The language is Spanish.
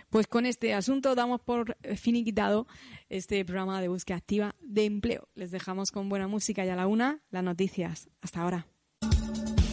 Pues con este asunto damos por finiquitado este programa de búsqueda activa de empleo. Les dejamos con buena música y a la una las noticias. Hasta ahora.